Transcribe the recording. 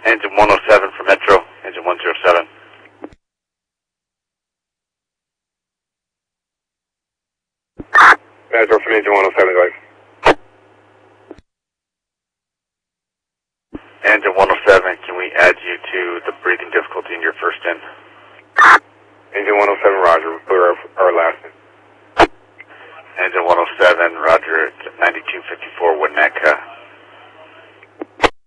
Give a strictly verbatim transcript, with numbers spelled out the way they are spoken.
Engine one oh seven for Metro, engine one oh seven. Metro from engine one oh seven, guys. Engine one oh seven, can we add you to the breathing difficulty in your first in? Engine one oh seven, roger. We'll clear our, our last in. Engine one oh seven, roger, it's ninety-two fifty-four.